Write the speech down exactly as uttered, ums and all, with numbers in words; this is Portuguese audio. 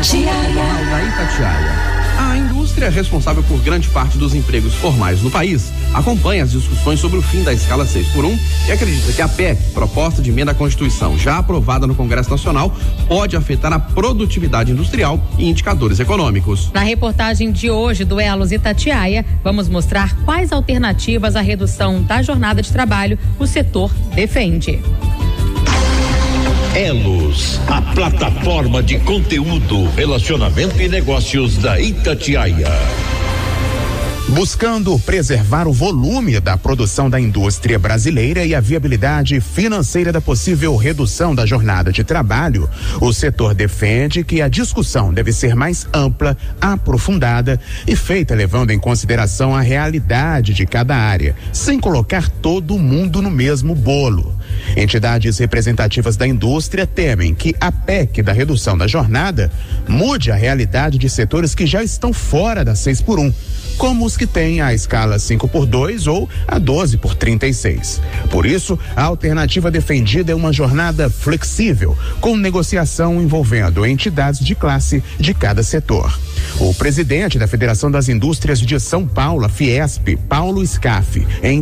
Da Itatiaia. A indústria responsável por grande parte dos empregos formais no país acompanha as discussões sobre o fim da escala seis por um e acredita que a P E C, proposta de emenda à Constituição já aprovada no Congresso Nacional, pode afetar a produtividade industrial e indicadores econômicos. Na reportagem de hoje do Elos Itatiaia, vamos mostrar quais alternativas à redução da jornada de trabalho o setor defende. Elos, a plataforma de conteúdo, relacionamento e negócios da Itatiaia. Buscando preservar o volume da produção da indústria brasileira e a viabilidade financeira da possível redução da jornada de trabalho, o setor defende que a discussão deve ser mais ampla, aprofundada e feita levando em consideração a realidade de cada área, sem colocar todo mundo no mesmo bolo. Entidades representativas da indústria temem que a P E C da redução da jornada mude a realidade de setores que já estão fora da seis por um, como os que têm a escala cinco por dois ou a doze por trinta e seis. Por isso, a alternativa defendida é uma jornada flexível, com negociação envolvendo entidades de classe de cada setor. O presidente da Federação das Indústrias de São Paulo, a Fiesp, Paulo Scaff, em